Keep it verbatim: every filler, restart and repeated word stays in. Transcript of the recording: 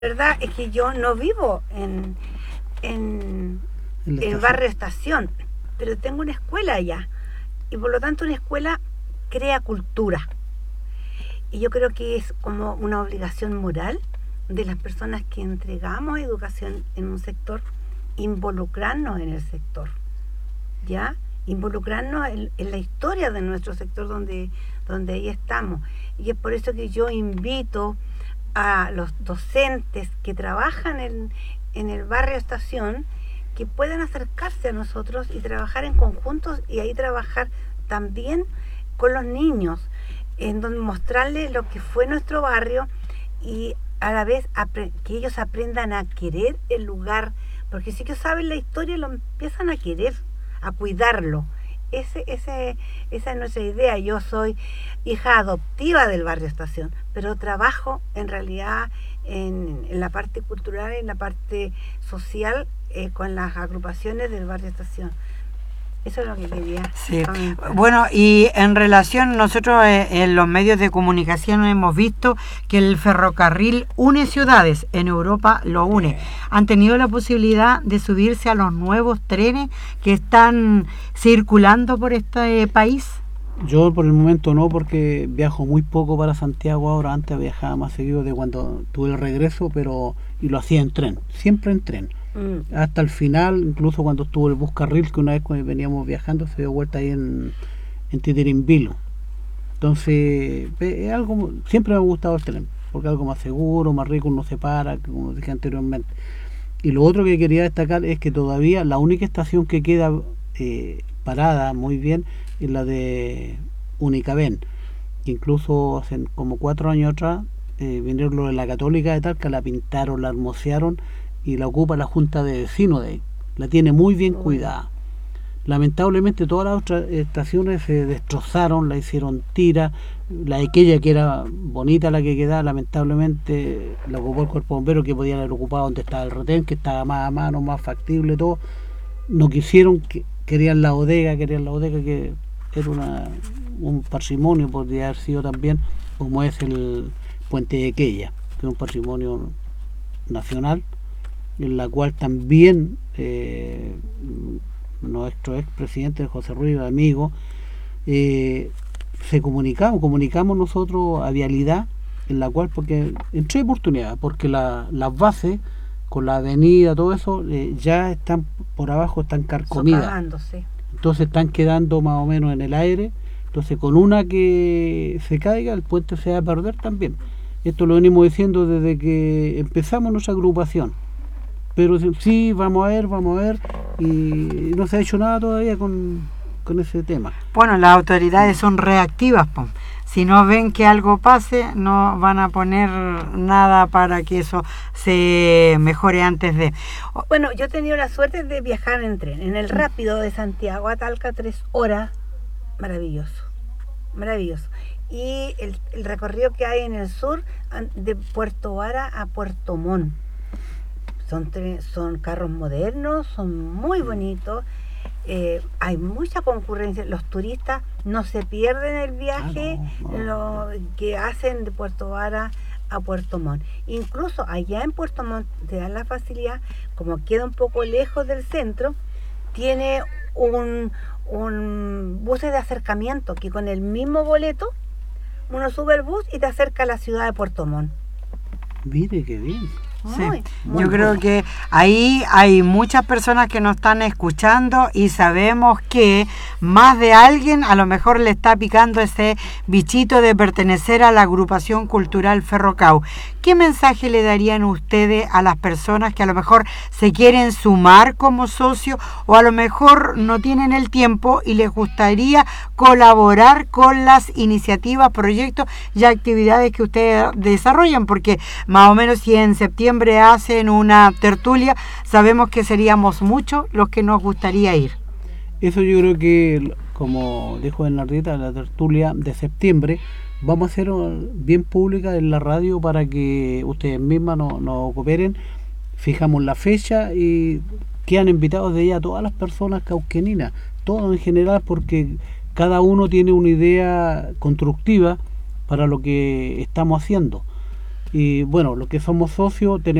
verdad es que yo no vivo en, en, En la en estación. Barrio Estación, pero tengo una escuela allá. Y por lo tanto una escuela crea cultura. Y yo creo que es como una obligación moral de las personas que entregamos educación en un sector, involucrarnos en el sector, ¿ya? Involucrarnos en, en la historia de nuestro sector donde, donde ahí estamos. Y es por eso que yo invito a los docentes que trabajan en, en el barrio Estación que puedan acercarse a nosotros y trabajar en conjuntos y ahí trabajar también con los niños, en donde mostrarles lo que fue nuestro barrio y a la vez que ellos aprendan a querer el lugar, porque si ellos saben la historia lo empiezan a querer, a cuidarlo. Ese, ese, esa es nuestra idea. Yo soy hija adoptiva del barrio Estación, pero trabajo en realidad en, en la parte cultural, en la parte social, eh, con las agrupaciones del barrio Estación. Eso es lo que quería sí. comentar. Bueno, y en relación, nosotros eh, en los medios de comunicación hemos visto que el ferrocarril une ciudades, en Europa lo une. ¿Han tenido la posibilidad de subirse a los nuevos trenes que están circulando por este país? Yo por el momento no, porque viajo muy poco para Santiago ahora. Antes viajaba más seguido de cuando tuve el regreso, pero y lo hacía en tren, siempre en tren. Mm. Hasta el final, incluso cuando estuvo el Buscarril, que una vez cuando veníamos viajando se dio vuelta ahí en, en Titirimbilo. Entonces, es algo, siempre me ha gustado el tren, porque es algo más seguro, más rico, uno se para, como dije anteriormente. Y lo otro que quería destacar es que todavía la única estación que queda eh, parada muy bien es la de Unicaben, que incluso hace como cuatro años atrás eh, vinieron los de la Católica de Talca, la pintaron, la hermosearon y la ocupa la Junta de Vecinos de ahí. La tiene muy bien cuidada. Lamentablemente todas las otras estaciones se destrozaron, la hicieron tira. La de aquella que era bonita, la que quedaba, lamentablemente la ocupó el cuerpo bombero, que podía haber ocupado donde estaba el retén, que estaba más a mano, más factible, todo. No quisieron, que querían la bodega, querían la bodega que era una, un patrimonio, podría haber sido también, como es el Puente de Quella, que es un patrimonio nacional, en la cual también eh, nuestro expresidente José Ruiz, amigo, eh, se comunicamos, comunicamos nosotros a Vialidad, en la cual, porque en tres oportunidades, porque la, las bases con la avenida, todo eso, eh, ya están por abajo, están carcomidas, entonces están quedando más o menos en el aire. Entonces con una que se caiga el puente se va a perder también. Esto lo venimos diciendo desde que empezamos nuestra agrupación, pero sí, vamos a ver, vamos a ver, y no se ha hecho nada todavía con, con ese tema. Bueno, las autoridades son reactivas, pues. Si no ven que algo pase, no van a poner nada para que eso se mejore antes de... Bueno, yo he tenido la suerte de viajar en tren, en el rápido de Santiago a Talca, tres horas, maravilloso, maravilloso. Y el, el recorrido que hay en el sur, de Puerto Vara a Puerto Montt. Son, son carros modernos, son muy bonitos, eh, hay mucha concurrencia, los turistas no se pierden el viaje ah, no, no. Lo que hacen de Puerto Vara a Puerto Montt. Incluso allá en Puerto Montt te dan la facilidad, como queda un poco lejos del centro, tiene un, un bus de acercamiento que con el mismo boleto uno sube el bus y te acerca a la ciudad de Puerto Montt. Mire qué bien. Sí, yo creo que ahí hay muchas personas que nos están escuchando y sabemos que más de alguien a lo mejor le está picando ese bichito de pertenecer a la agrupación cultural Ferrocao. ¿Qué mensaje le darían ustedes a las personas que a lo mejor se quieren sumar como socio o a lo mejor no tienen el tiempo y les gustaría colaborar con las iniciativas, proyectos y actividades que ustedes desarrollan? Porque más o menos si en septiembre hacen una tertulia, sabemos que seríamos muchos los que nos gustaría ir. Eso yo creo que, como dijo Bernardita, la tertulia de septiembre vamos a hacer bien pública en la radio para que ustedes mismas nos, nos cooperen. Fijamos la fecha y quedan invitados de ella todas las personas cauqueninas, todos en general, porque cada uno tiene una idea constructiva para lo que estamos haciendo. Y bueno, los que somos socios tenemos